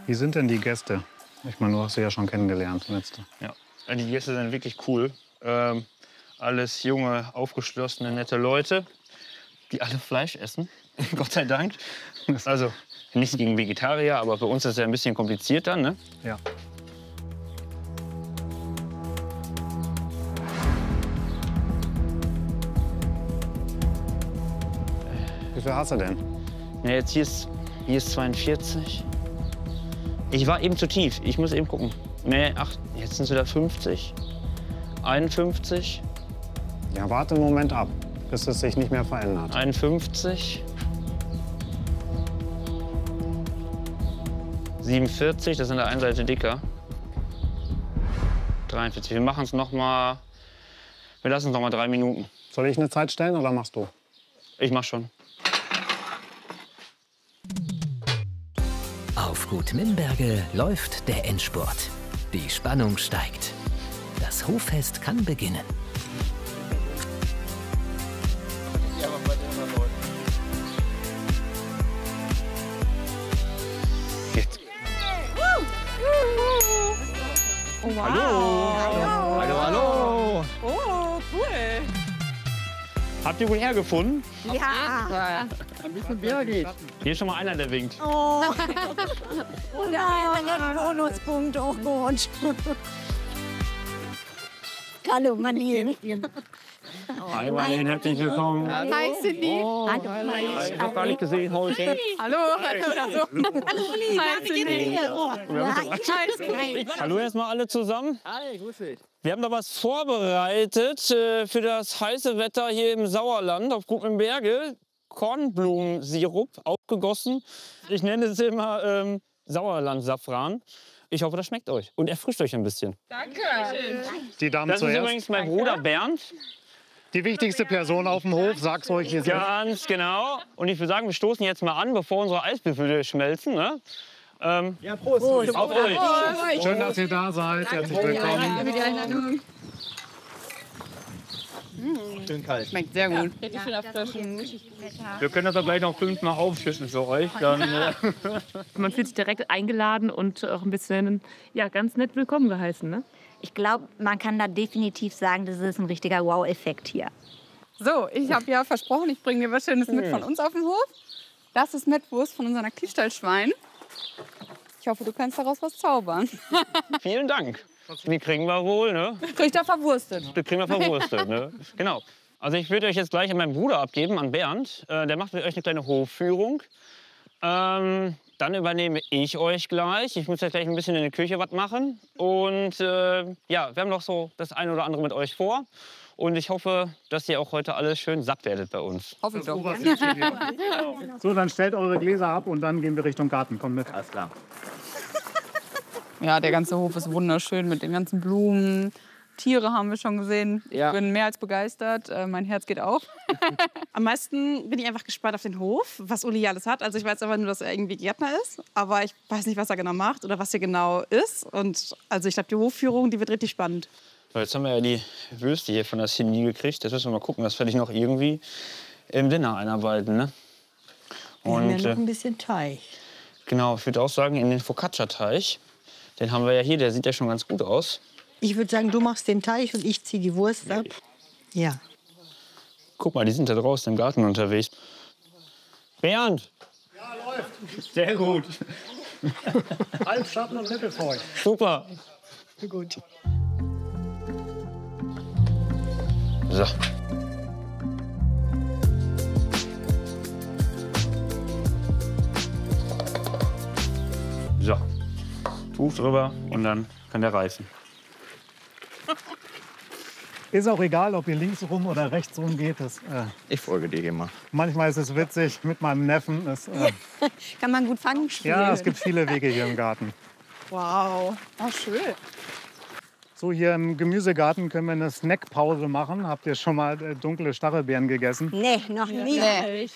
Wie sind denn die Gäste? Ich meine, du hast sie ja schon kennengelernt. Letzte. Ja, die Gäste sind wirklich cool. Alles junge, aufgeschlossene, nette Leute, die alle Fleisch essen. Gott sei Dank. Also nichts gegen Vegetarier, aber für uns ist es ja ein bisschen kompliziert dann, ne? Ja. Wie viel hast du denn? Ja, jetzt hier ist 42. Ich war eben zu tief. Ich muss eben gucken. Nee, ach, jetzt sind es wieder 50. 51. Ja, warte einen Moment ab, bis es sich nicht mehr verändert. 51. 47, das ist an der einen Seite dicker. 43. Wir machen es noch mal. Wir lassen es noch mal 3 Minuten. Soll ich eine Zeit stellen oder machst du? Ich mach schon. Auf Gut Mimberge läuft der Endspurt. Die Spannung steigt. Das Hoffest kann beginnen. Jetzt. Oh, wow. Hallo. Hallo, hallo. Oh, cool. Habt ihr wohl hergefunden? Ja. Ein bisschen Birgit. Hier ist schon mal einer, der winkt. Oh. Und ein Bonuspunkt. Oh Gott. Hallo, Manil. Hi, Marlene, herzlich willkommen. Hi, Cindy. Hallo, ich hab gar nicht gesehen heute. Hallo. Hallo, Hi, Cindy. Hallo erstmal alle zusammen. Hi, grüß dich. Wir haben da was vorbereitet für das heiße Wetter hier im Sauerland auf Gut Mimberge. Kornblumensirup aufgegossen. Ich nenne es immer Sauerland-Safran. Ich hoffe, das schmeckt euch und erfrischt euch ein bisschen. Danke. Die Damen Das ist zuerst. übrigens mein Bruder Bernd. Die wichtigste Person auf dem Hof, sag's euch. Wie es ist. Ganz genau. Und ich würde sagen, wir stoßen jetzt mal an, bevor unsere Eiswürfel schmelzen. Ne? Ja, Prost. Auf euch. Schön, dass ihr da seid. Herzlich willkommen. Schön kalt. Schmeckt sehr gut. Richtig schön erfrischend. Wir können das doch gleich noch 5-mal aufschütten für euch. Dann, Man fühlt sich direkt eingeladen und auch ein bisschen, ja, ganz nett willkommen geheißen, ne? Ich glaube, man kann da definitiv sagen, das ist ein richtiger Wow-Effekt hier. So, ich habe ja versprochen, ich bringe dir was Schönes mit von uns auf den Hof. Das ist Mettwurst von unserem Aktivstallschwein. Ich hoffe, du kannst daraus was zaubern. vielen Dank. Die kriegen wir wohl, ne? Kriegt er verwurstet. Die kriegen wir verwurstet, ne? Genau. Also ich würde euch jetzt gleich an meinen Bruder abgeben, an Bernd. Der macht mit euch eine kleine Hofführung. Dann übernehme ich euch gleich. Ich muss jetzt gleich ein bisschen in der Küche was machen. Und ja, wir haben noch so das eine oder andere mit euch vor. Und ich hoffe, dass ihr auch heute alle schön satt werdet bei uns. Hoffe ich doch. So, dann stellt eure Gläser ab und dann gehen wir Richtung Garten. Kommt mit. Alles klar. Ja, der ganze Hof ist wunderschön mit den ganzen Blumen. Tiere haben wir schon gesehen. Ja. Ich bin mehr als begeistert. Mein Herz geht auf. Am meisten bin ich einfach gespannt auf den Hof, was Uli hier alles hat. Also ich weiß einfach nur, dass er irgendwie Gärtner ist, aber ich weiß nicht, was er genau macht oder was hier genau ist. Und also ich glaube, die Hofführung, die wird richtig spannend. So, jetzt haben wir ja die Würste hier von der Cindy gekriegt. Jetzt müssen wir mal gucken, das werde ich noch irgendwie im Dinner einarbeiten. Ne? Und noch ein bisschen Teig. genau, ich würde auch sagen, in den Focaccia-Teig. Den haben wir ja hier, der sieht ja schon ganz gut aus. Ich würde sagen, du machst den Teig und ich ziehe die Wurst ab. Ja. Guck mal, die sind da draußen im Garten unterwegs. Bernd! Ja, läuft. Sehr gut. Halbschatten und Mittelfeucht. Super. Gut. So. So. Tuch drüber und dann kann der reifen. Ist auch egal, ob ihr links rum oder rechts rum geht. Das, Ich folge dir immer. manchmal ist es witzig mit meinem Neffen. Das, Kann man gut fangen spielen. ja, es gibt viele Wege hier im Garten. Wow, oh, schön. So, hier im Gemüsegarten können wir eine Snackpause machen. Habt ihr schon mal dunkle Stachelbeeren gegessen? Nee, noch nie. Nee.